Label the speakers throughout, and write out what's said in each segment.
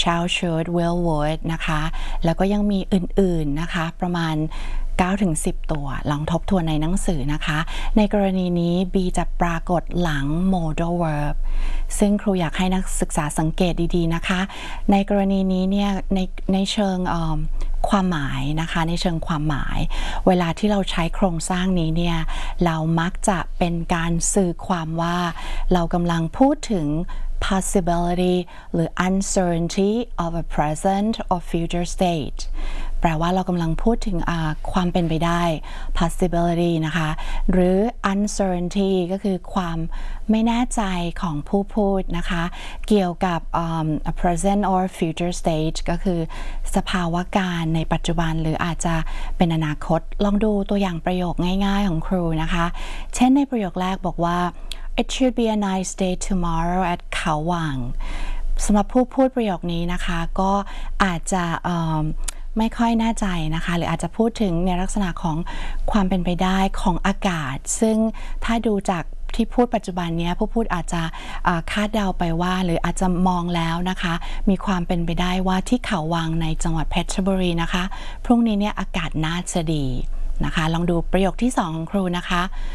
Speaker 1: shall should will would นะคะแล้วก็ยังมีอื่นๆนะคะประมาณ9-10 ตัวลองทบทวนในหนังสือนะคะในกรณีนี้ be จะปรากฏหลัง modal verb ซึ่งครูอยากให้นักศึกษาสังเกตดีๆนะคะในกรณีนี้เนี่ยในเชิงความหมายนะคะในเชิงความหมายเวลาที่เราใช้โครงสร้างนี้เนี่ยเรามักจะเป็นการสื่อความว่าเรากำลังพูดถึง possibility หรือ uncertainty of a present or future state แปลว่าเรากำลังพูดถึงความเป็นไปได้ possibility นะคะหรือ uncertainty ก็คือความไม่แน่ใจของผู้พูดนะคะเกี่ยวกับa present or future state ก็คือสภาวะการในปัจจุบันหรืออาจจะเป็นอนาคตลองดูตัวอย่างประโยคง่ายๆของครูนะคะเช่นในประโยคแรกบอกว่าIt should be a nice day tomorrow at เขาวังสำหรับผู้พูดประโยคนี้นะคะก็อาจจะไม่ค่อยแน่ใจนะคะหรืออาจจะพูดถึงในลักษณะของความเป็นไปได้ของอากาศซึ่งถ้าดูจากที่พูดปัจจุบันนี้ผู้พูดอาจจะคาดเดาไปว่าหรืออาจจะมองแล้วนะคะมีความเป็นไปได้ว่าที่เขาวังในจังหวัดเพชรบุรีนะคะพรุ่งนี้เนี่ยอากาศน่าจะดีนะคะลองดูประโยคที่2ของครูนะคะ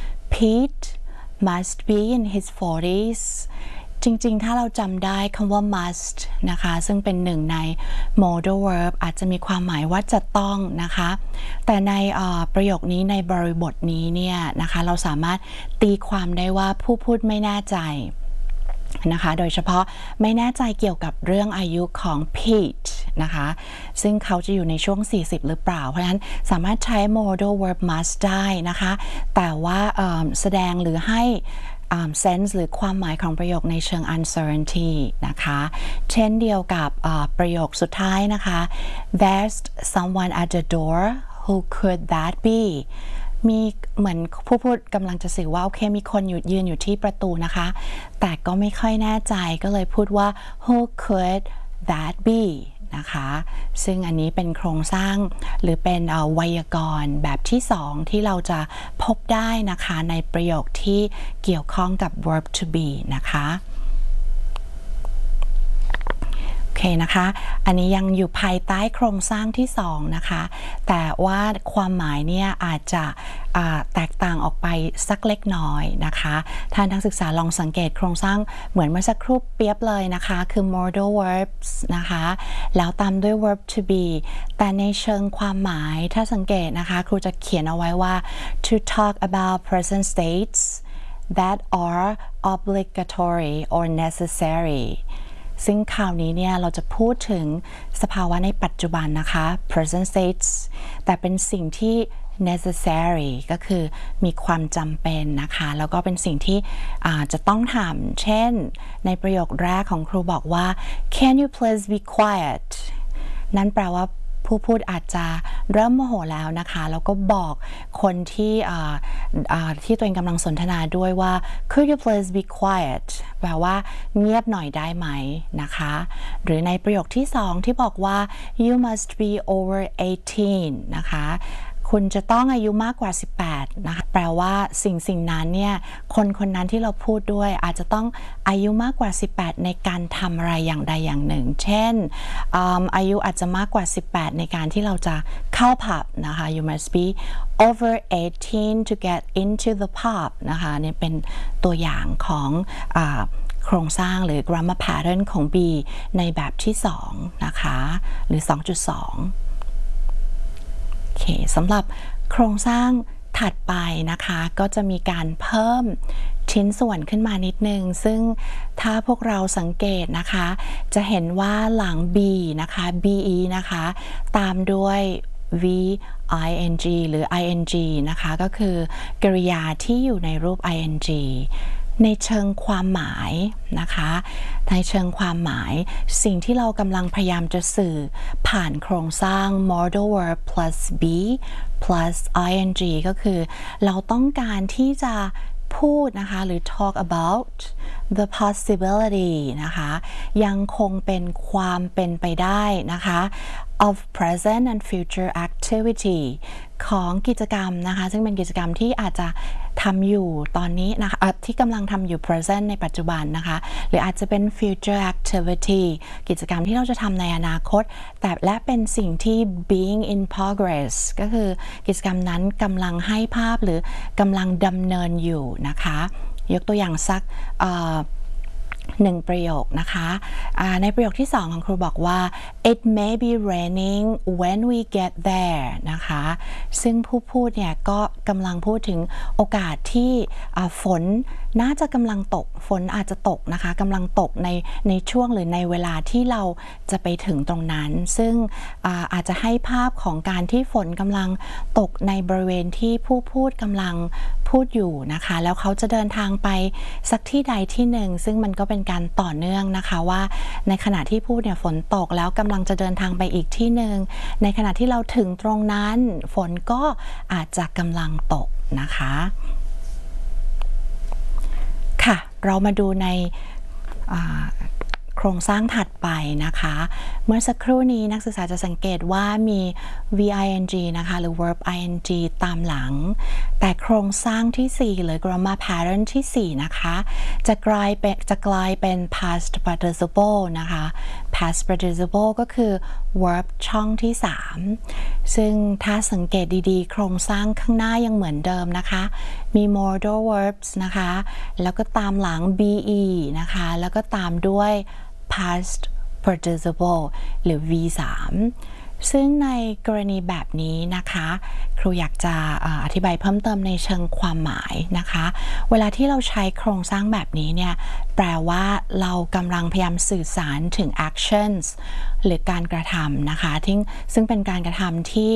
Speaker 1: Pete must be in his 40s จริงๆถ้าเราจำได้คำว่า must นะคะซึ่งเป็นหนึ่งใน modal verb อาจจะมีความหมายว่าจะต้องนะคะแต่ในประโยคนี้ในบริบทนี้เนี่ยนะคะเราสามารถตีความได้ว่าผู้พูดไม่แน่ใจนะคะโดยเฉพาะไม่แน่ใจเกี่ยวกับเรื่องอายุของ Pete นะคะซึ่งเขาจะอยู่ในช่วง40หรือเปล่าเพราะฉะนั้นสามารถใช้ modal verb must ได้นะคะแต่ว่าแสดงหรือให้sense หรือความหมายของประโยคในเชิง uncertainty นะคะเช่นเดียวกับประโยคสุดท้ายนะคะ There's someone at the door who could that beมีเหมือนผู้พูดกำลังจะสื่อว่าโอเคมีคนยืนอยู่ที่ประตูนะคะแต่ก็ไม่ค่อยแน่ใจก็เลยพูดว่า who could that be นะคะซึ่งอันนี้เป็นโครงสร้างหรือเป็นไวยากรณ์แบบที่2ที่เราจะพบได้นะคะในประโยคที่เกี่ยวข้องกับ verb to be นะคะโอเคนะคะอันนี้ยังอยู่ภายใต้โครงสร้างที่2นะคะแต่ว่าความหมายเนี่ยอาจจะแตกต่างออกไปสักเล็กน้อยนะคะท่านนักศึกษาลองสังเกตโครงสร้างเหมือนเมื่อสักครู่เปรียบเลยนะคะคือ modal verbs นะคะแล้วตามด้วย verb to be แต่ในเชิงความหมายถ้าสังเกตนะคะครูจะเขียนเอาไว้ว่า to talk about present states that are obligatory or necessaryซึ่งคราวนี้เนี่ยเราจะพูดถึงสภาวะในปัจจุบันนะคะ present states แต่เป็นสิ่งที่ necessary ก็คือมีความจำเป็นนะคะแล้วก็เป็นสิ่งที่จะต้องทำเช่นในประโยคแรกของครูบอกว่า can you please be quiet นั่นแปลว่าผู้พูดอาจจะเริ่มโมโหแล้วนะคะแล้วก็บอกคนที่ตัวเองกำลังสนทนาด้วยว่า could you please be quiet แปลว่าเงียบหน่อยได้ไหมนะคะหรือในประโยคที่2ที่บอกว่า you must be over 18 นะคะคุณจะต้องอายุมากกว่า18นะคะแปลว่าสิ่งนั้นเนี่ยคนนั้นที่เราพูดด้วยอาจจะต้องอายุมากกว่า18ในการทำอะไรอย่างใดอย่างหนึ่งเช่นอายุอาจจะมากกว่า18ในการที่เราจะเข้าผับนะคะ you must be over 18 to get into the pub นะคะนี่เป็นตัวอย่างของโครงสร้างหรือ grammar pattern ของ B ในแบบที่2นะคะหรือ 2.2โอเคสำหรับโครงสร้างถัดไปนะคะก็จะมีการเพิ่มชิ้นส่วนขึ้นมานิดนึงซึ่งถ้าพวกเราสังเกตนะคะจะเห็นว่าหลัง be นะคะ be นะคะตามด้วย ing หรือ ing นะคะก็คือกริยาที่อยู่ในรูป ingในเชิงความหมายนะคะในเชิงความหมายสิ่งที่เรากำลังพยายามจะสื่อผ่านโครงสร้าง modal verb plus be plus ing ก็คือเราต้องการที่จะพูดนะคะหรือ talk about the possibility นะคะยังคงเป็นความเป็นไปได้นะคะ of present and future activity ของกิจกรรมนะคะซึ่งเป็นกิจกรรมที่อาจจะทำอยู่ตอนนี้นะคะที่กำลังทำอยู่ present ในปัจจุบันนะคะหรืออาจจะเป็น future activity กิจกรรมที่เราจะทำในอนาคตแต่และเป็นสิ่งที่ being in progress ก็คือกิจกรรมนั้นกำลังให้ภาพหรือกำลังดำเนินอยู่นะคะยกตัวอย่างสักหนึ่งประโยคนะคะในประโยคที่2ของครูบอกว่า it may be raining when we get there นะคะซึ่งผู้พูดเนี่ยก็กำลังพูดถึงโอกาสที่ฝนน่าจะกำลังตกฝนอาจจะตกนะคะกำลังตกในช่วงหรือในเวลาที่เราจะไปถึงตรงนั้นซึ่งอาจจะให้ภาพของการที่ฝนกำลังตกในบริเวณที่ผู้พูดกำลังพูดอยู่นะคะแล้วเขาจะเดินทางไปสักที่ใดที่หนึ่งซึ่งมันก็เป็นการต่อเนื่องนะคะว่าในขณะที่พูดเนี่ยฝนตกแล้วกำลังจะเดินทางไปอีกที่หนึ่งในขณะที่เราถึงตรงนั้นฝนก็อาจจะกำลังตกนะคะค่ะเรามาดูในโครงสร้างถัดไปนะคะเมื่อสักครู่นี้นักศึกษาจะสังเกตว่ามี VING นะคะหรือ verb ing ตามหลังแต่โครงสร้างที่4หรือ grammar pattern ที่4นะคะจะกลายเป็น past participle นะคะ past participle ก็คือ verb ช่องที่3ซึ่งถ้าสังเกตดีๆโครงสร้างข้างหน้ายังเหมือนเดิมนะคะมี modal verbs นะคะแล้วก็ตามหลัง be นะคะแล้วก็ตามด้วย past participle หรือ V3 ซึ่งในกรณีแบบนี้นะคะครูอยากจะอธิบายเพิ่มเติมในเชิงความหมายนะคะเวลาที่เราใช้โครงสร้างแบบนี้เนี่ยแปลว่าเรากำลังพยายามสื่อสารถึง actions หรือการกระทำนะคะซึ่งเป็นการกระทำที่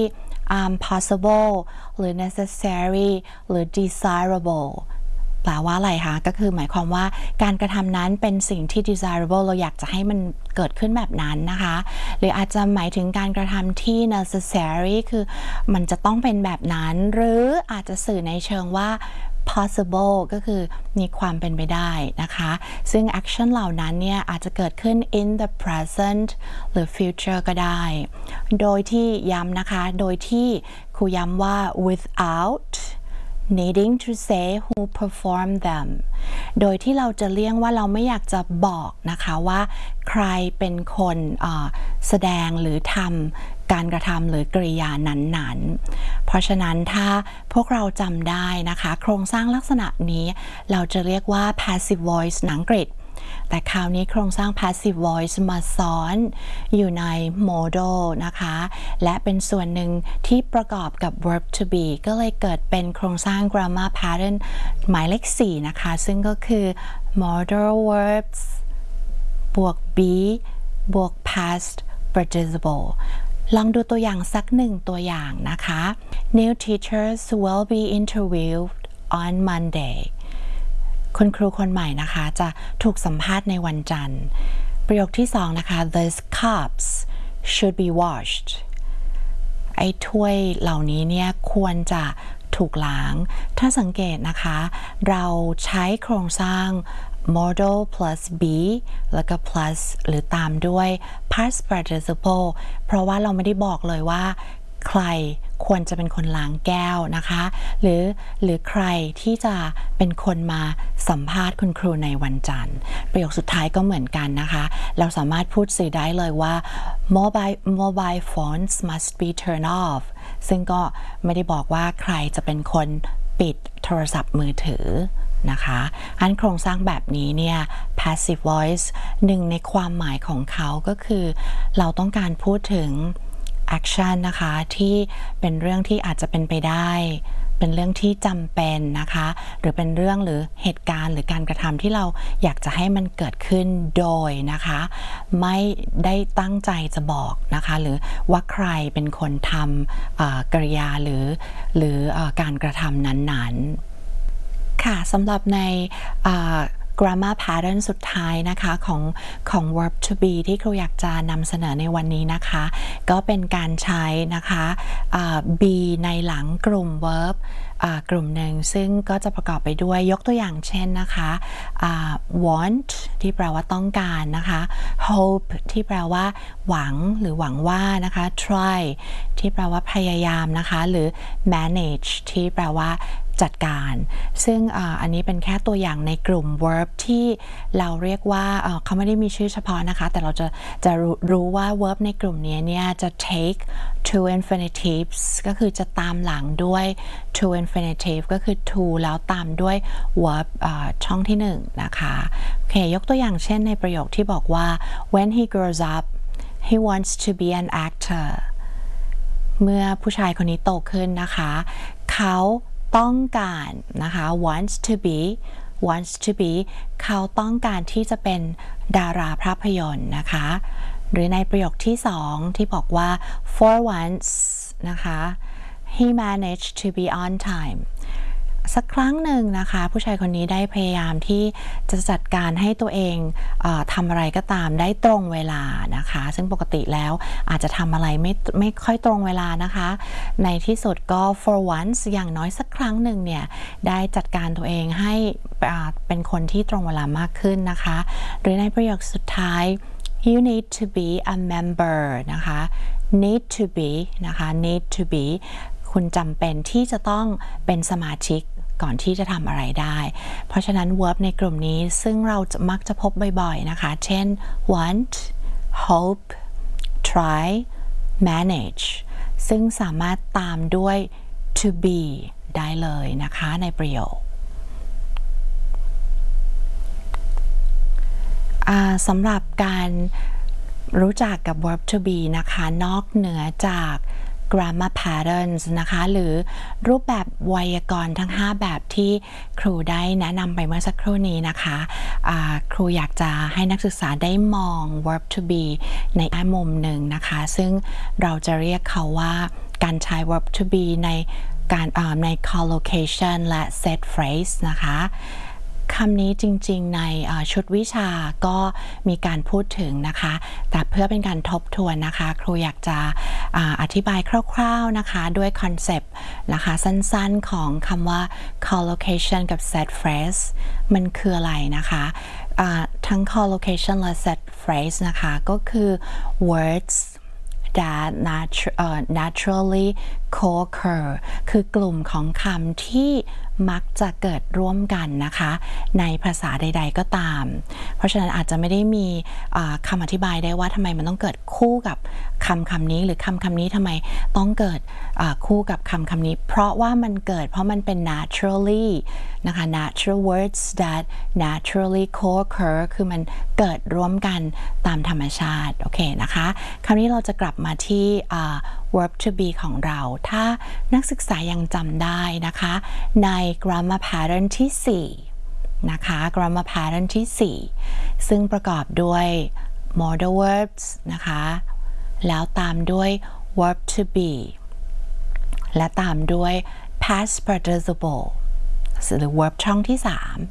Speaker 1: possible หรือ necessary หรือ desirableแปลว่าอะไรคะก็คือหมายความว่าการกระทำนั้นเป็นสิ่งที่ desirable เราอยากจะให้มันเกิดขึ้นแบบนั้นนะคะหรืออาจจะหมายถึงการกระทำที่ necessary คือมันจะต้องเป็นแบบนั้นหรืออาจจะสื่อในเชิงว่า possible ก็คือมีความเป็นไปได้นะคะซึ่ง action เหล่านั้นเนี่ยอาจจะเกิดขึ้น in the present หรือ future ก็ได้โดยที่ย้ำนะคะโดยที่ครูย้ำว่า without needing to say who performed them โดยที่เราจะเลี่ยงว่าเราไม่อยากจะบอกนะคะว่าใครเป็นคนแสดงหรือทำการกระทำหรือกริยานั้นๆเพราะฉะนั้นถ้าพวกเราจำได้นะคะโครงสร้างลักษณะนี้เราจะเรียกว่า passive voice ในอังกฤษแต่คราวนี้โครงสร้าง passive voice มาซ้อนอยู่ใน modal นะคะและเป็นส่วนหนึ่งที่ประกอบกับ verb to be ก็เลยเกิดเป็นโครงสร้าง grammar pattern หมายเลข4นะคะซึ่งก็คือ modal verbs บวก be บวก past participle ลองดูตัวอย่างสักหนึ่งตัวอย่างนะคะ New teachers will be interviewed on Mondayคุณครูคนใหม่นะคะจะถูกสัมภาษณ์ในวันจันทร์ประโยคที่2นะคะ These cups should be washed ไอ้ถ้วยเหล่านี้เนี่ยควรจะถูกล้างถ้าสังเกตนะคะเราใช้โครงสร้าง modal plus be แล้วก็ plus หรือตามด้วย past participle เพราะว่าเราไม่ได้บอกเลยว่าใครควรจะเป็นคนล้างแก้วนะคะหรือใครที่จะเป็นคนมาสัมภาษณ์คุณครูในวันจันทร์ประโยคสุดท้ายก็เหมือนกันนะคะเราสามารถพูดสื่อได้เลยว่า mobile phones must be turned off ซึ่งก็ไม่ได้บอกว่าใครจะเป็นคนปิดโทรศัพท์มือถือนะคะอันโครงสร้างแบบนี้เนี่ย passive voice หนึ่งในความหมายของเขาก็คือเราต้องการพูดถึงaction นะคะที่เป็นเรื่องที่อาจจะเป็นไปได้เป็นเรื่องที่จำเป็นนะคะหรือเป็นเรื่องหรือเหตุการณ์หรือการกระทำที่เราอยากจะให้มันเกิดขึ้นโดยนะคะไม่ได้ตั้งใจจะบอกนะคะหรือว่าใครเป็นคนทำกริยาหรือการกระทำนั้นๆค่ะสำหรับใน grammar pattern สุดท้ายนะคะของ verb to be ที่ครูอยากจะนำเสนอในวันนี้นะคะก็เป็นการใช้นะคะbe ในหลังกลุ่ม verb กลุ่มหนึ่งซึ่งก็จะประกอบไปด้วยยกตัวอย่างเช่นนะคะwant ที่แปลว่าต้องการนะคะ hope ที่แปลว่าหวังหรือหวังว่านะคะ try ที่แปลว่าพยายามนะคะหรือ manage ที่แปลว่าจัดการซึ่งอันนี้เป็นแค่ตัวอย่างในกลุ่ม verb ที่เราเรียกว่าเขาไม่ได้มีชื่อเฉพาะนะคะแต่เราจะรู้ว่า verb ในกลุ่มนี้เนี่ยจะ take to infinitives ก็คือจะตามหลังด้วย to infinitive ก็คือ to แล้วตามด้วย verb ช่องที่1นะคะโอเคยกตัวอย่างเช่นในประโยคที่บอกว่า when he grows up he wants to be an actor เมื่อผู้ชายคนนี้โตขึ้นนะคะเขาต้องการนะคะ wants to be เขาต้องการที่จะเป็นดาราภาพยนตร์นะคะหรือในประโยคที่2ที่บอกว่า for once นะคะ he managed to be on time สักครั้งหนึ่งนะคะผู้ชายคนนี้ได้พยายามที่จะจัดการให้ตัวเองทำอะไรก็ตามได้ตรงเวลานะคะซึ่งปกติแล้วอาจจะทำอะไรไม่ค่อยตรงเวลานะคะในที่สุดก็ for once อย่างน้อยสักครั้งหนึ่งเนี่ยได้จัดการตัวเองให้เป็นคนที่ตรงเวลามากขึ้นนะคะหรือในประโยคสุดท้าย you need to be a member นะคะ need to be นะคะ need to be คุณจำเป็นที่จะต้องเป็นสมาชิกก่อนที่จะทำอะไรได้เพราะฉะนั้น verb ในกลุ่มนี้ซึ่งเรามักจะพบบ่อยๆนะคะเช่น want hope try manage ซึ่งสามารถตามด้วย to be ได้เลยนะคะในประโยคสำหรับการรู้จักกับ verb to be นะคะนอกเหนือจาก grammar patterns นะคะหรือรูปแบบไวยากรณ์ทั้ง5แบบที่ครูได้แนะนำไปเมื่อสักครู่นี้นะคะครูอยากจะให้นักศึกษาได้มอง verb to be ในอีกมุมหนึ่งนะคะซึ่งเราจะเรียกเขาว่าการใช้ verb to be ใน collocation และ set phrase นะคะคำนี้จริงๆในชุดวิชาก็มีการพูดถึงนะคะแต่เพื่อเป็นการทบทวนนะคะครูอยากจะอธิบายคร่าวๆนะคะด้วยคอนเซปต์นะคะสั้นๆของคำว่า collocation กับ set phrase มันคืออะไรนะคะทั้ง collocation และ set phrase นะคะก็คือ words that naturally co-occur คือกลุ่มของคำที่มักจะเกิดร่วมกันนะคะในภาษาใดๆก็ตามเพราะฉะนั้นอาจจะไม่ได้มีคำอธิบายได้ว่าทำไมมันต้องเกิดคู่กับคำนี้หรือคำนี้ทำไมต้องเกิดคู่กับคำนี้เพราะว่ามันเกิดเพราะมันเป็น naturally นะคะ natural words that naturally co-occur คือมันเกิดร่วมกันตามธรรมชาติโอเคนะคะคราวนี้เราจะกลับมาที่verb to be ของเราถ้านักศึกษายังจำได้นะคะใน grammar pattern ที่4นะคะ grammar pattern ที่4ซึ่งประกอบด้วย modal verbs นะคะแล้วตามด้วย verb to be และตามด้วย past participle หรือ verb ช่องที่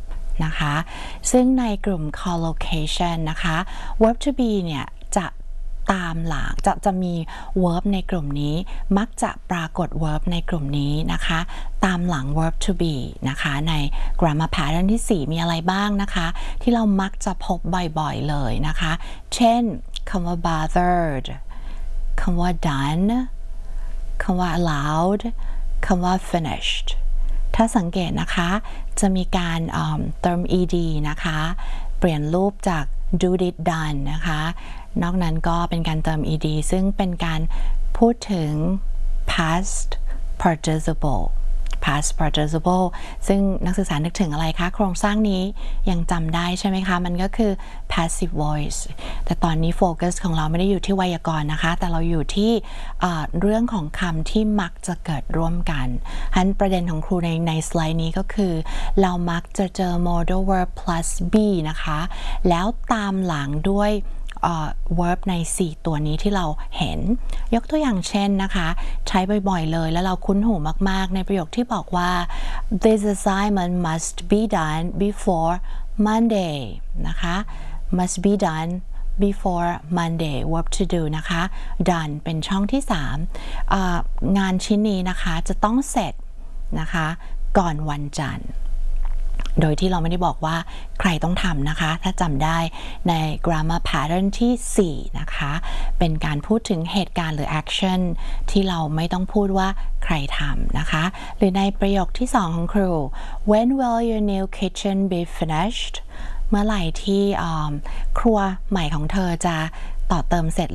Speaker 1: 3นะคะซึ่งในกลุ่ม collocation นะคะ verb to be เนี่ยจะตามหลังจะมี verb ในกลุ่มนี้มักจะปรากฏ verb ในกลุ่มนี้นะคะตามหลัง verb to be นะคะใน grammar pattern ที่4มีอะไรบ้างนะคะที่เรามักจะพบบ่อยๆเลยนะคะเช่นคำว่า bothered คำว่า done คำว่า allowed คำว่า finished ถ้าสังเกตนะคะจะมีการเติม ed นะคะเปลี่ยนรูปจาก do did done นะคะนอกนั้นก็เป็นการเติม ed ซึ่งเป็นการพูดถึง past participleซึ่งนักศึกษานึกถึงอะไรคะโครงสร้างนี้ยังจำได้ใช่ไหมคะมันก็คือ passive voice แต่ตอนนี้โฟกัสของเราไม่ได้อยู่ที่ไวยากรณ์นะคะแต่เราอยู่ที่เรื่องของคำที่มักจะเกิดร่วมกันฉะนั้นประเด็นของครูในสไลด์นี้ก็คือเรามักจะเจอ modal verb plus be นะคะแล้วตามหลังด้วยverb ใน4ตัวนี้ที่เราเห็นยกตัวอย่างเช่นนะคะใช้บ่อยๆเลยแล้วเราคุ้นหูมากๆในประโยคที่บอกว่า this assignment must be done before Monday นะคะ must be done before Monday verb to do นะคะ done เป็นช่องที่3งานชิ้นนี้นะคะจะต้องเสร็จนะคะก่อนวันจันทร์โดยที่เราไม่ได้บอกว่าใครต้องทำนะคะถ้าจำได้ใน grammar pattern ที่4นะคะเป็นการพูดถึงเหตุการณ์หรือ action ที่เราไม่ต้องพูดว่าใครทำนะคะหรือในประโยคที่2ของครู When will your new kitchen be finished เมื่อไหร่ที่ครัวใหม่ของเธอจะต่อเติมเสร็จ